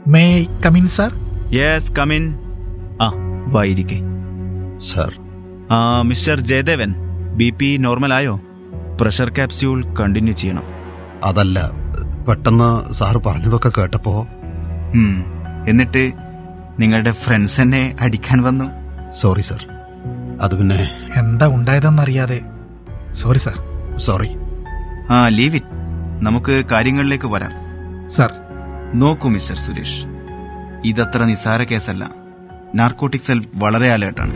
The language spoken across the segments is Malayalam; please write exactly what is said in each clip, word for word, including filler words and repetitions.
May come in sir? Yes come in. ആ വായിരിക്കെ. സാർ. ആ mister Jayadevan, B P normal ആയോ? പ്രഷർ ക്യാപ്സ്യൂൾ കണ്ടിന്യൂ ചെയ്യണം. അതല്ല, പെട്ടെന്ന് സാറ് പറഞ്ഞതൊക്കെ കേട്ടപ്പോ. ഉം, എന്നിട്ട് നിങ്ങളുടെ ഫ്രണ്ട്സ് എന്നെ അടിക്കാൻ വന്നു. Sorry sir. അത് പിന്നെ എന്താ ഉണ്ടായതെന്നറിയാതെ സോറി സാർ. സോറി. ആ ലീവ് ഇറ്റ്. നമുക്ക് കാര്യങ്ങളിലേക്ക് വരാം. സാർ, നോക്കൂ മിസ്റ്റർ സുരേഷ്, ഇതത്ര നിസ്സാര കേസല്ല. നാർക്കോട്ടിക് സെൽ വളരെ അലേർട്ടാണ്.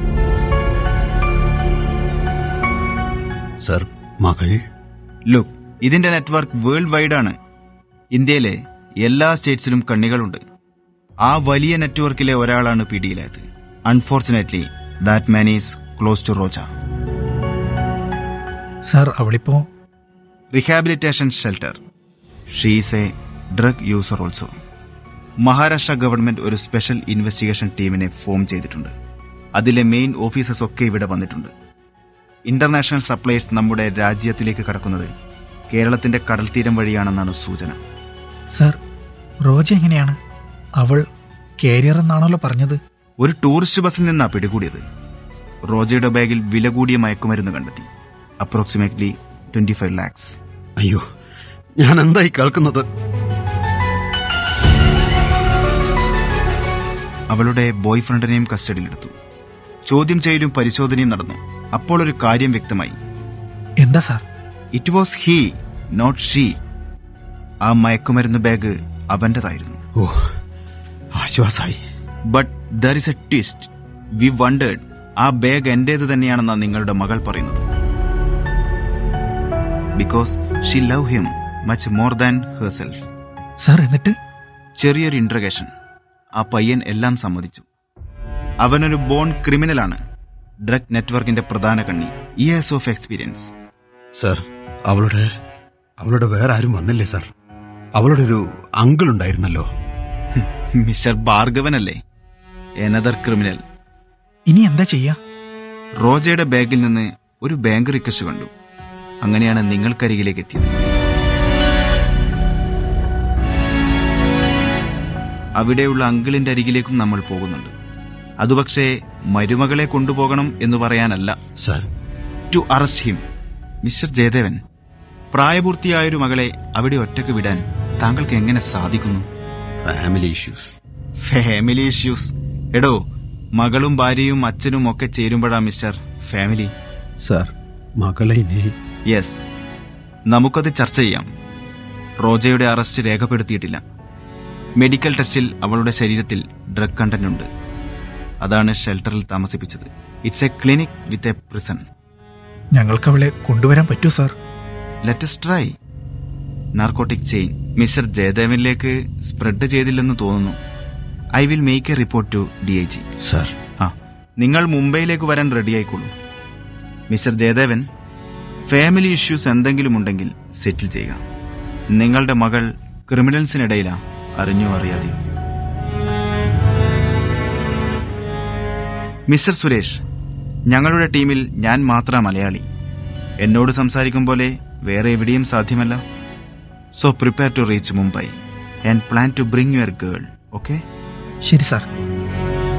സാർ, മകൾ. ലുക്ക്, ഇതിന്റെ നെറ്റ്വർക്ക് വേൾഡ് വൈഡ് ആണ്. ഇന്ത്യയിലെ എല്ലാ സ്റ്റേറ്റ്സിലും കണ്ണികളുണ്ട്. ആ വലിയ നെറ്റ്വർക്കിലെ ഒരാളാണ് പിടിയിലായത്. Unfortunately that man is close to Roja. Sir, അവളിപ്പോ rehabilitation shelter. She's A drug user also. Maharashtra government ഒരു സ്പെഷ്യൽ ഇൻവെസ്റ്റിഗേഷൻ ടീമിനെ ഫോം ചെയ്തിട്ടുണ്ട്. അതിലെ മെയിൻ ഓഫീസേഴ്സ് ഒക്കെ ഇവിടെ വന്നിട്ടുണ്ട്. ഇന്റർനാഷണൽ സപ്ലൈസ് നമ്മുടെ രാജ്യത്തിലേക്ക് കടക്കുന്നത് കേരളത്തിന്റെ കടൽത്തീരം വഴിയാണെന്നാണ് സൂചന. സാർ, റോജ എങ്ങനെയാണ്? അവൾ കാരിയർ എന്നാണല്ലോ പറഞ്ഞത്. ഒരു ടൂറിസ്റ്റ് ബസ്സിൽ നിന്നാ പിടികൂടിയത്. റോജയുടെ ബാഗിൽ വില കൂടിയ മയക്കുമരുന്ന് കണ്ടെത്തി. Approximately twenty five lakhs. അയ്യോ, ഞാൻ എന്തായി കേൾക്കുന്നത്? അവളുടെ ബോയ് ഫ്രണ്ടിനെയും കസ്റ്റഡിയിലെടുത്തു. ചോദ്യം ചെയ്യലും പരിശോധനയും നടന്നു. അപ്പോൾ ഒരു കാര്യം വ്യക്തമായി. എന്താ sir? It was he, not she. ആ മയക്കുമരുന്ന് bag അവന്റേതായിരുന്നു. Oh, ആശ്വാസായി. But there is A twist. V wondered, ആ ബാഗ് എന്റേത് തന്നെയാണെന്നാണ് നിങ്ങളുടെ മകൾ പറയുന്നത്. Because she love him much more than herself. Sir, എന്നിട്ട്? ചെറിയൊരു ഇന്റർഗേഷൻ. ആ പയ്യൻ എല്ലാം സമ്മതിച്ചു. അവനൊരു ബോൺ ക്രിമിനലാണ്. ഡ്രഗ് നെറ്റ്വർക്കിന്റെ പ്രധാന കണ്ണി. Years of experience. സാർ, അവളുടെ അവളുടെ വേറെ ആരും വന്നില്ലേ സാർ? അവളുടെ ഒരു അങ്കിൾ ഉണ്ടായിരുന്നല്ലോ. Mister ഭാർഗവനല്ലേ, another criminal. ഇനി എന്താ ചെയ്യാ? റോജയുടെ ബാഗിൽ നിന്ന് ഒരു ബാങ്ക് റിക്വസ്റ്റ് കണ്ടു. അങ്ങനെയാണ് നിങ്ങൾക്കരികിലേക്ക് എത്തിയത്. അവിടെയുള്ള അങ്കിളിന്റെ അരികിലേക്കും നമ്മൾ പോകുന്നുണ്ട്. അതുപക്ഷേ മരുമകളെ കൊണ്ടുപോകണം എന്ന് പറയാനല്ല, sir, to arrest him. Mister Jayadevan, പ്രായപൂർത്തിയായൊരു മകളെ അവിടെ ഒറ്റയ്ക്ക് വിടാൻ താങ്കൾക്ക് എങ്ങനെ സാധിക്കുന്നു? Family issues. Family issues? എടോ, മകളും ഭാര്യയും അച്ഛനും ഒക്കെ ചേരുമ്പോഴാ മിസ്റ്റർ ഫാമിലി. സാർ, മകളെ ഇനി. യെസ്, നമുക്കത് ചർച്ച ചെയ്യാം. റോജയുടെ അറസ്റ്റ് രേഖപ്പെടുത്തിയിട്ടില്ല. മെഡിക്കൽ ടെസ്റ്റിൽ അവളുടെ ശരീരത്തിൽ ഡ്രഗ് കണ്ടന്റ് ഉണ്ട്. അതാണ് ഷെൽട്ടറിൽ താമസിപ്പിച്ചത്. It's A clinic with a prison. ഞങ്ങൾക്ക് അവളെ കൊണ്ടുവരാൻ പറ്റൂ sir? Let's try. Narcotic chain mister ജയദേവനിലേക്ക് spread ചെയ്തില്ലെന്ന് തോന്നുന്നു. I will make A report to D I G. Sir. ആ, നിങ്ങൾ മുംബൈയിലേക്ക് വരാൻ റെഡിയായിക്കോളൂ. മിസ്റ്റർ ജയദേവൻ, ഫാമിലി ഇഷ്യൂസ് എന്തെങ്കിലും ഉണ്ടെങ്കിൽ സെറ്റിൽ ചെയ്യുക. നിങ്ങളുടെ മകൾ ക്രിമിനൽസിനിടയിലാ, അറിഞ്ഞോ അറിയാതെയോ. മിസ്റ്റർ സുരേഷ്, ഞങ്ങളുടെ ടീമിൽ ഞാൻ മാത്രം മലയാളി. എന്നോട് സംസാരിക്കും പോലെ വേറെ എവിടെയും സാധ്യമല്ല. So prepare to reach Mumbai and plan to bring your girl. Okay? ശരി സാർ.